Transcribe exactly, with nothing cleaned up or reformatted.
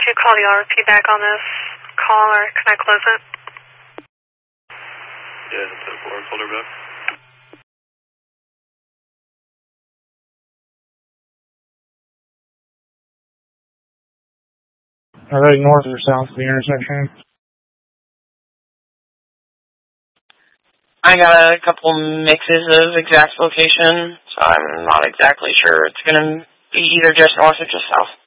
two call, y'all repeat back on this call, or can I close it? Yeah, ten four, call her back. Are they north or south of the intersection? I got a couple mixes of exact location, so I'm not exactly sure. It's going to be either just north or just south.